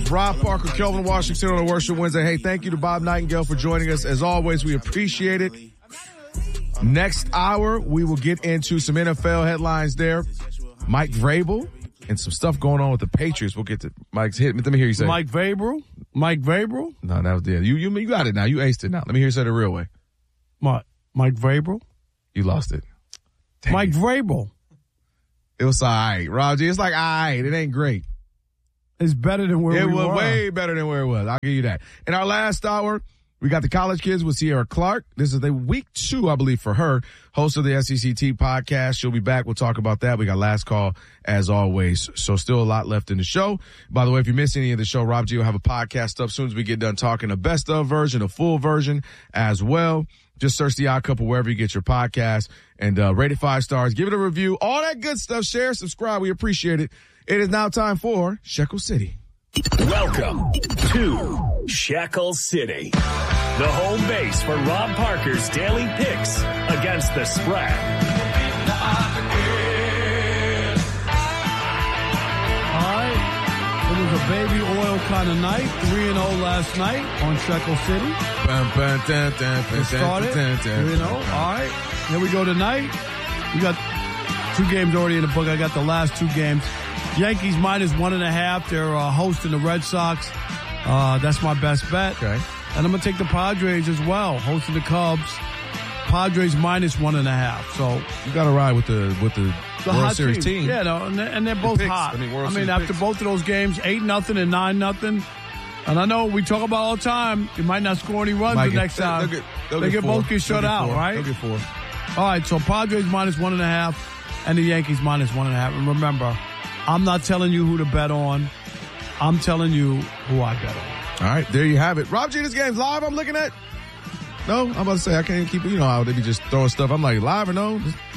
Rob Parker, Kelvin Washington on a Worship Wednesday. Hey, thank you to Bob Nightingale for joining us. As always, we appreciate it. Next hour, we will get into some NFL headlines there. Mike Vrabel and some stuff going on with the Patriots. We'll get to Mike's hit. Let me hear you say Mike Vrabel? No, that was the you got it now. You aced it now. Let me hear you say it the real way. Mike Vrabel? You lost it. Dang. Mike Vrabel. It was all right, Roger. It's like, all right. It ain't great. It's better than where we were. It was way better than where it was. I'll give you that. In our last hour, we got the college kids with Sierra Clark. This is the week 2, I believe, for her. Host of the SECT podcast. She'll be back. We'll talk about that. We got last call as always. So still a lot left in the show. By the way, if you missed any of the show, Rob G will have a podcast up soon as we get done talking a best of version, a full version as well. Just search The Odd Couple wherever you get your podcast and rate it 5 stars. Give it a review. All that good stuff. Share, subscribe. We appreciate it. It is now time for Shekel City. Welcome to Shekel City, the home base for Rob Parker's daily picks against the spread. All right. It was a baby oil kind of night. 3-0 last night on Shekel City. It started 3-0. All right. Here we go tonight. We got 2 games already in the book. I got the last 2 games. Yankees minus 1.5. They're hosting the Red Sox. That's my best bet. Okay. And I'm going to take the Padres as well, hosting the Cubs. Padres minus 1.5. So you got to ride with the World Series team. Yeah, no, and they're both hot. I mean, after both of those games, 8-0 and 9-0. And I know we talk about all the time, you might not score any runs the next time. They both get shut out, right? They'll get 4. All right, so Padres minus 1.5 and the Yankees minus 1.5. And remember, I'm not telling you who to bet on. I'm telling you who I bet on. All right, there you have it. Rob G, this game's live. I'm looking at. No, I'm about to say I can't keep it. You know how they be just throwing stuff. I'm like, live or no?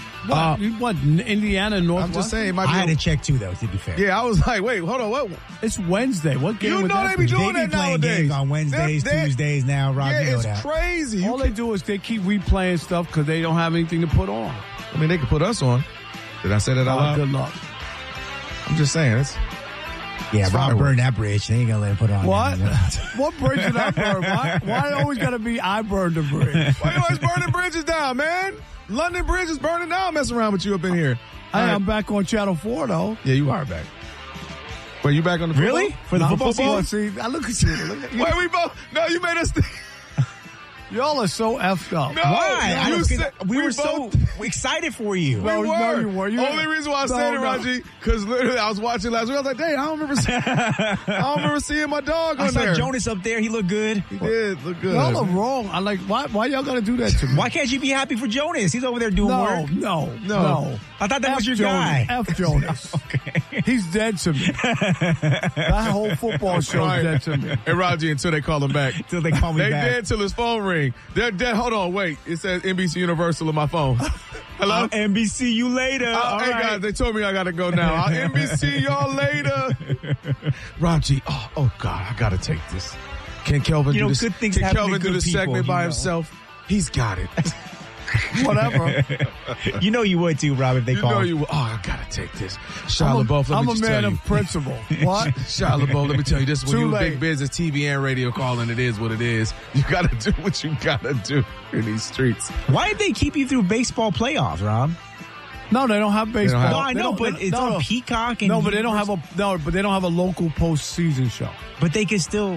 What? Indiana and Northwest? I'm just saying. I had to check too, though. To be fair. Yeah, I was like, wait, hold on, what? It's Wednesday. What game? You know they be doing that playing nowadays. Games on Wednesdays, Tuesdays now. Rob, yeah, you know it's that. crazy. All they do is they keep replaying stuff because they don't have anything to put on. I mean, they could put us on. Did I say that out loud? Good luck. I'm just saying. It's Rob burned that bridge. They ain't gonna let him put it on. What? What bridge did I burn? Why always gotta be I burned the bridge? Why you always burning bridges down, man? London Bridge is burning down. Messing around with you up in here. I'm back on Channel 4 though. Yeah, you are back. Wait, you back on the football? Really? For the football season? See, I look at you. Wait, we both. No, you made us think. Y'all are so effed up. No, why? We were so excited for you. No, you were. Only reason why I said it, Raji, because literally I was watching last week. I was like, dang, I don't remember seeing my dog on there. I saw Jonas up there. He looked good. He did look good. Y'all are wrong. I like, why y'all gotta do that to me? Why can't you be happy for Jonas? He's over there doing work. No. I thought that was your guy. F Jonas. Okay. He's dead to me. That whole football show's dead to me. And Raji, until they call him back. Until they call me back. They did till his phone ring. They're dead. Hold on, wait. It says NBC Universal on my phone. Hello? NBC you later. Hey, guys, they told me I got to go now. I'll NBC y'all later. Raji, oh, God, I got to take this. Can Kelvin do this? Good things Can happen Kelvin to do good the segment people, by himself? He's got it. Whatever. You know you would too, Rob, if they call. You would. Oh, I got to take this. Shia LaBeouf, let me just tell you. I'm a man of principle. What? Shia LaBeouf, let me tell you, this is when Too you late. big business, TV and radio calling, it is what it is. You got to do what you got to do in these streets. Why did they keep you through baseball playoffs, Rob? No, they don't have baseball. No, I know, but it's on Peacock. And but they don't have a local postseason show. But they can still.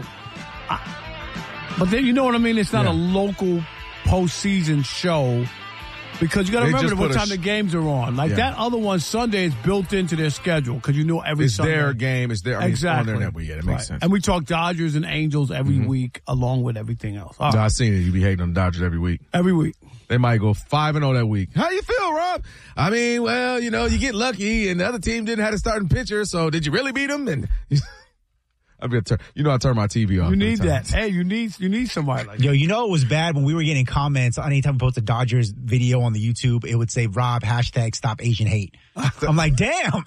But then, you know what I mean? It's not a local postseason show because you got to remember what time the games are on. Like that other one, Sunday, is built into their schedule because you know every Sunday. It's their game. It's their exactly. On their network. Yeah, that makes sense. And we talk Dodgers and Angels every week along with everything else. No, I seen it. You be hating on the Dodgers every week. Every week. They might go 5-0 that week. How you feel, Rob? I mean, well, you get lucky, and the other team didn't have a starting pitcher, so did you really beat them? And I turn my TV off. You need that. Hey, you need somebody like that. Yo, it was bad when we were getting comments anytime we post a Dodgers video on the YouTube. It would say Rob #stop Asian hate. I'm like, damn.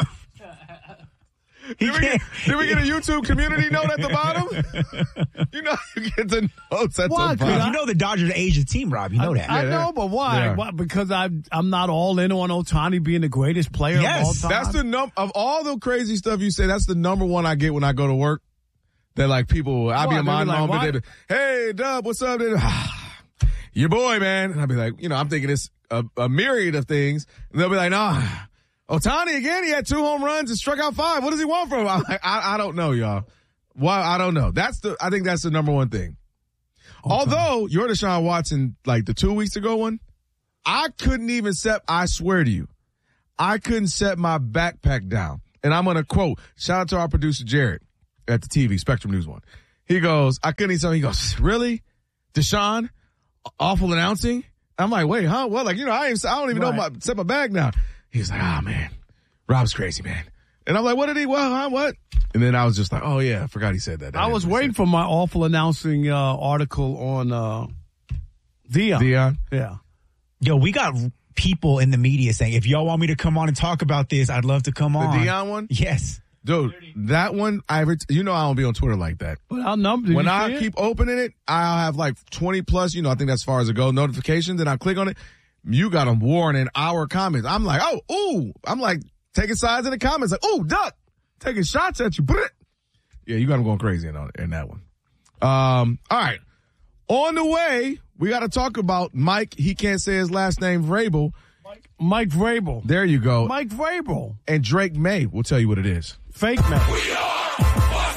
Did we get a YouTube community note at the bottom? You get the notes at the bottom. The Dodgers are Asia team, Rob. You know that. I know, but why? Why? Because I'm not all in on Ohtani being the greatest player of all time. That's of all the crazy stuff you say, that's the number one I get when I go to work. that like people, I'll be in my like, moment. They'd be, hey, Dub, what's up? Your boy, man. And I'll be like, I'm thinking it's a myriad of things. And they'll be like, nah, Ohtani again. He had 2 home runs and struck out 5. What does he want from him? I'm like, I don't know, y'all. Why? I don't know. I think that's the number one thing. Okay. Although your Deshaun Watson, like the 2 weeks ago one, I swear to you, I couldn't set my backpack down. And I'm going to quote, shout out to our producer, Jared, at the TV, Spectrum News 1. He goes, I couldn't eat something. He goes, really? Deshaun? Awful announcing? I'm like, wait, huh? What? Like, I don't even know set my bag down. He's like, man, Rob's crazy, man. And I'm like, what did he, what? And then I was just like, oh yeah, I forgot he said that. I was waiting for my awful announcing article on Deion. Deion? Yeah. Yo, we got people in the media saying, if y'all want me to come on and talk about this, I'd love to come on. The Deion one? Yes. Dude, that one, I don't be on Twitter like that. But when I keep opening it, I'll have like 20 plus, I think that's as far as it goes, notifications, and I click on it. You got them warning our comments. I'm like, I'm like taking sides in the comments, like, duck, taking shots at you. Yeah, you got them going crazy in that one. All right. On the way, we got to talk about Mike. He can't say his last name, Vrabel. Mike Vrabel. There you go. Mike Vrabel. And Drake May will tell you what it is. Fake May. We are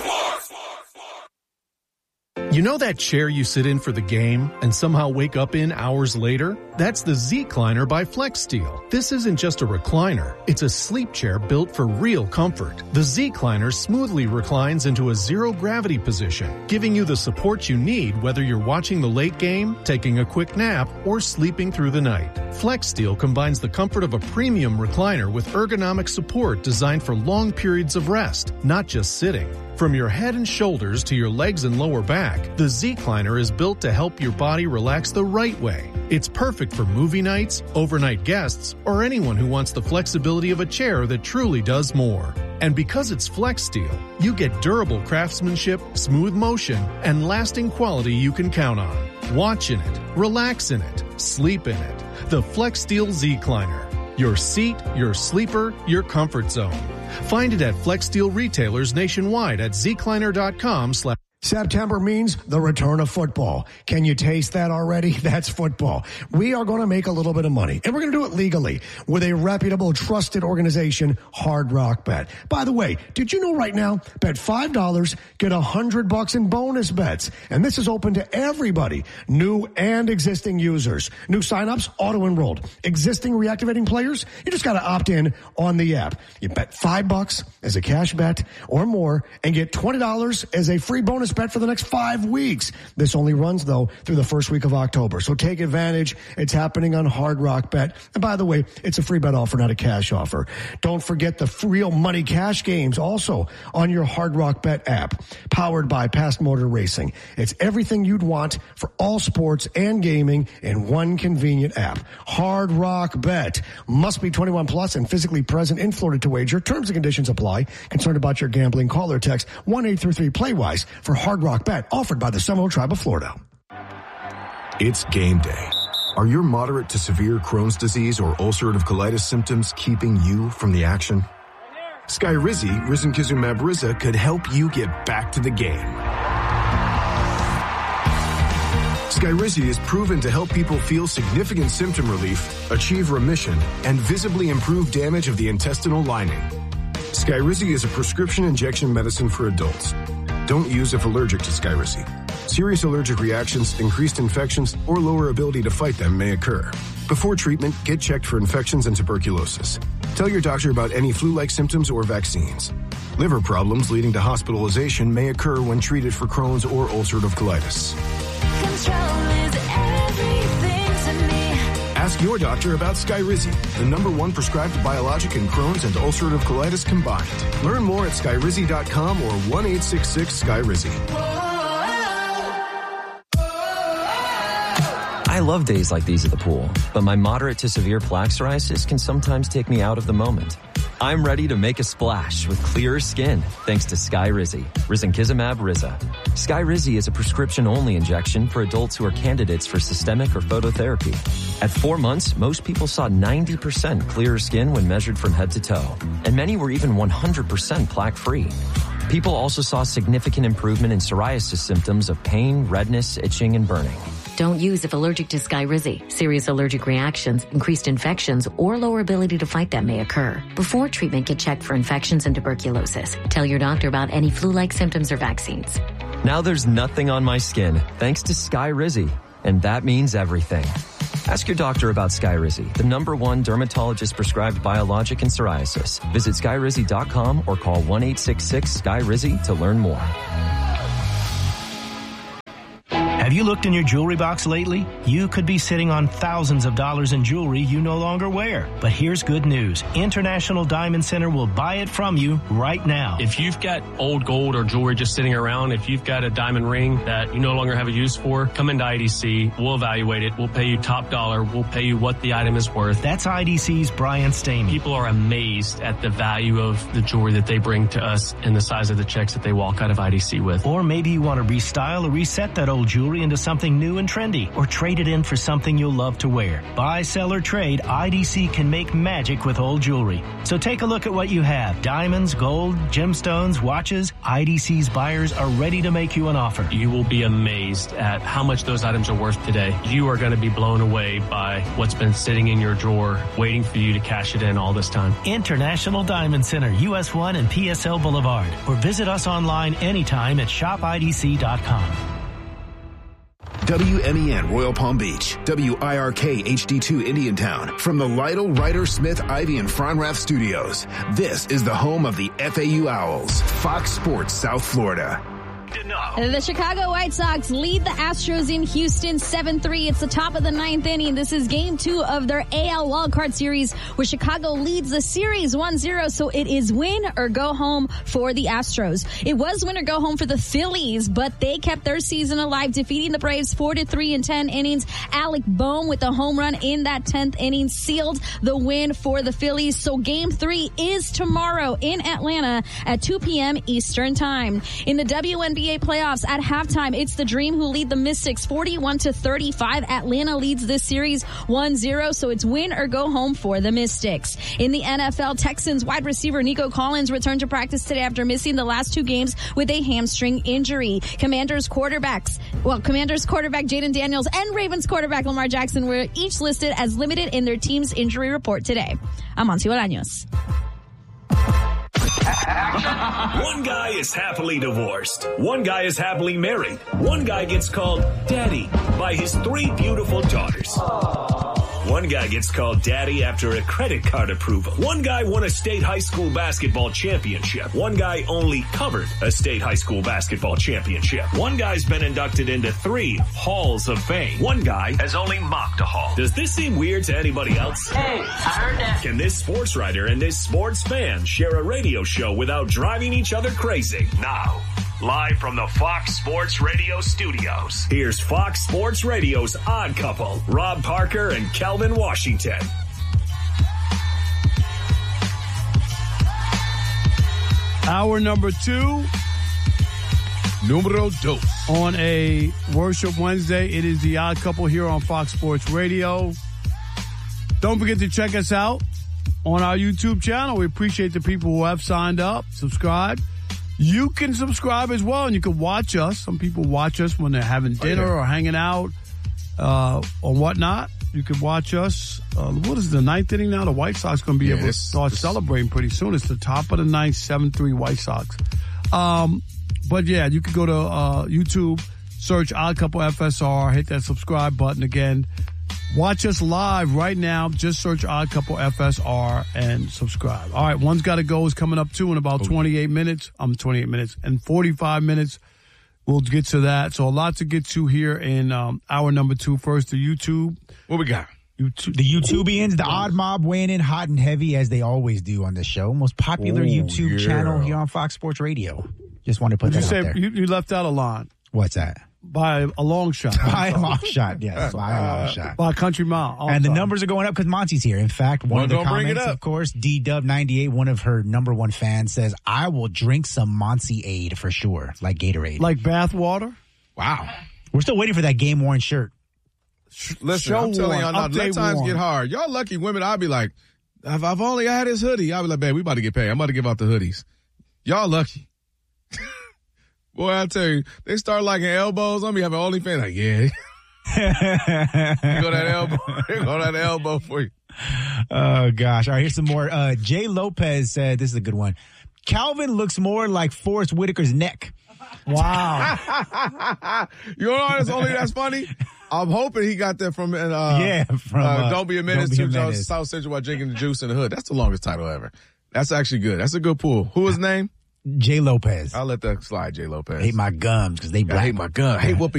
You know that chair you sit in for the game and somehow wake up in hours later? That's the Z-Cliner by FlexSteel. This isn't just a recliner. It's a sleep chair built for real comfort. The Z-Cliner smoothly reclines into a zero-gravity position, giving you the support you need whether you're watching the late game, taking a quick nap, or sleeping through the night. FlexSteel combines the comfort of a premium recliner with ergonomic support designed for long periods of rest, not just sitting. From your head and shoulders to your legs and lower back, the Z-Cliner is built to help your body relax the right way. It's perfect for movie nights, overnight guests, or anyone who wants the flexibility of a chair that truly does more. And because it's FlexSteel, you get durable craftsmanship, smooth motion, and lasting quality you can count on. Watch in it, relax in it, sleep in it. The FlexSteel Z-Cliner. Your seat, your sleeper, your comfort zone. Find it at FlexSteel retailers nationwide at zcliner.com. September means the return of football. Can you taste that already? That's football. We are going to make a little bit of money, and we're going to do it legally with a reputable, trusted organization, Hard Rock Bet. By the way, did you know right now, bet $5, get $100 in bonus bets. And this is open to everybody, new and existing users. New signups, auto-enrolled. Existing reactivating players, you just got to opt in on the app. You bet $5 as a cash bet or more and get $20 as a free bonus bet for the next 5 weeks. This only runs, though, through the first week of October. So take advantage. It's happening on Hard Rock Bet. And by the way, it's a free bet offer, not a cash offer. Don't forget the real money cash games also on your Hard Rock Bet app, powered by Past Motor Racing. It's everything you'd want for all sports and gaming in one convenient app. Hard Rock Bet. Must be 21 plus and physically present in Florida to wager. Terms and conditions apply. Concerned about your gambling? Call or text 1-833-PLAY-WISE for Hard Rock Bet, offered by the Seminole Tribe of Florida. It's game day. Are your moderate to severe Crohn's disease or ulcerative colitis symptoms keeping you from the action? Skyrizi, risankizumab Riza, could help you get back to the game. Skyrizi is proven to help people feel significant symptom relief, achieve remission, and visibly improve damage of the intestinal lining. Skyrizi is a prescription injection medicine for adults. Don't use if allergic to Skyrizi. Serious allergic reactions, increased infections, or lower ability to fight them may occur. Before treatment, get checked for infections and tuberculosis. Tell your doctor about any flu-like symptoms or vaccines. Liver problems leading to hospitalization may occur when treated for Crohn's or ulcerative colitis. Control is everything to me. Ask your doctor about Skyrizi, the #1 prescribed biologic in Crohn's and ulcerative colitis combined. Learn more at skyrizi.com or 1-866-SKYRIZI. I love days like these at the pool, but my moderate to severe plaque psoriasis can sometimes take me out of the moment. I'm ready to make a splash with clearer skin thanks to Skyrizi, risankizumab Riza. Skyrizi is a prescription-only injection for adults who are candidates for systemic or phototherapy. At 4 months, most people saw 90% clearer skin when measured from head to toe, and many were even 100% plaque-free. People also saw significant improvement in psoriasis symptoms of pain, redness, itching, and burning. Don't use if allergic to Skyrizi. Serious allergic reactions, increased infections, or lower ability to fight them may occur. Before treatment, get checked for infections and tuberculosis. Tell your doctor about any flu-like symptoms or vaccines. Now there's nothing on my skin thanks to Skyrizi, and that means everything. Ask your doctor about Skyrizi, the #1 dermatologist-prescribed biologic in psoriasis. Visit Skyrizi.com or call 1-866-SKYRIZI to learn more. Have you looked in your jewelry box lately? You could be sitting on thousands of dollars in jewelry you no longer wear. But here's good news. International Diamond Center will buy it from you right now. If you've got old gold or jewelry just sitting around, if you've got a diamond ring that you no longer have a use for, come into IDC. We'll evaluate it. We'll pay you top dollar. We'll pay you what the item is worth. That's IDC's Brian Stamey. People are amazed at the value of the jewelry that they bring to us and the size of the checks that they walk out of IDC with. Or maybe you want to restyle or reset that old jewelry into something new and trendy, or trade it in for something you'll love to wear. Buy, sell, or trade, IDC can make magic with old jewelry. So take a look at what you have. Diamonds, gold, gemstones, watches. IDC's buyers are ready to make you an offer. You will be amazed at how much those items are worth today. You are going to be blown away by what's been sitting in your drawer, waiting for you to cash it in all this time. International Diamond Center, US 1 and PSL Boulevard. Or visit us online anytime at shopidc.com. WMEN Royal Palm Beach, WIRK HD2 Indiantown, from the Lytle, Ryder, Smith, Ivy, and Fronrath Studios. This is the home of the FAU Owls, Fox Sports South Florida. The Chicago White Sox lead the Astros in Houston 7-3. It's the top of the 9th inning. This is game 2 of their AL wildcard series, where Chicago leads the series 1-0. So it is win or go home for the Astros. It was win or go home for the Phillies, but they kept their season alive, defeating the Braves 4-3 in 10 innings. Alec Bohm with a home run in that 10th inning sealed the win for the Phillies. So game 3 is tomorrow in Atlanta at 2 p.m. Eastern time. In the WNBA playoffs at halftime, it's the Dream who lead the Mystics 41-35. Atlanta leads this series 1-0, so it's win or go home for the Mystics. In the NFL, Texans wide receiver Nico Collins returned to practice today after missing the last 2 games with a hamstring injury. Commanders quarterback Jaden Daniels and Ravens quarterback Lamar Jackson were each listed as limited in their team's injury report today. I'm Monty Bolaños. One guy is happily divorced. One guy is happily married. One guy gets called daddy by his 3 beautiful daughters. One guy gets called daddy after a credit card approval. One guy won a state high school basketball championship. One guy only covered a state high school basketball championship. One guy's been inducted into 3 halls of fame. One guy has only mocked a hall. Does this seem weird to anybody else? Hey, I heard that. Can this sports writer and this sports fan share a radio show without driving each other crazy? Now, live from the Fox Sports Radio studios, here's Fox Sports Radio's Odd Couple, Rob Parker and Kelvin Washington. Hour number 2. Numero dos. On a Worship Wednesday, it is the Odd Couple here on Fox Sports Radio. Don't forget to check us out on our YouTube channel. We appreciate the people who have signed up, subscribed. You can subscribe as well, and you can watch us. Some people watch us when they're having dinner or hanging out or whatnot. You can watch us. What is the 9th inning now? The White Sox going to be able to start celebrating pretty soon. It's the top of the 9th, 7-3 White Sox. But yeah, you can go to YouTube, search Odd Couple FSR, hit that subscribe button again. Watch us live right now. Just search Odd Couple FSR and subscribe. All right, One's Gotta Go is coming up too in about 28 minutes. 28 minutes and 45 minutes. We'll get to that. So a lot to get to here in hour number 2. First, the YouTube. What we got? The YouTubians, the Odd Mob weighing in hot and heavy as they always do on this show. Most popular YouTube channel here on Fox Sports Radio. Just want to put that out there. You left out a line. What's that? By a long shot. By a long shot, yes. By a long shot. By a country mile. And the numbers are going up because Monty's here. In fact, one of the comments, of course, D-Dub98, one of her number 1 fans, says, I will drink some Monty-Aid for sure, like Gatorade. Like bath water? Wow. We're still waiting for that game-worn shirt. Listen, I'm telling y'all now, let times get hard. Y'all lucky women, I'll be like, if I've only had his hoodie, I'll be like, babe, we about to get paid. I'm about to give out the hoodies. Y'all lucky. Boy, I tell you, they start liking elbows. I'm be having OnlyFans like, yeah. You go that elbow for you. Oh, gosh. All right, here's some more. Jay Lopez said, this is a good one. Calvin looks more like Forrest Whitaker's neck. Wow. You know that's funny? I'm hoping he got that from Don't Be a Menace to South Central while drinking the juice in the hood. That's the longest title ever. That's actually good. That's a good pull. Who was his name? Jay Lopez. I'll let that slide, Jay Lopez. I hate my gums because they black. I hate my gums. I hate whooping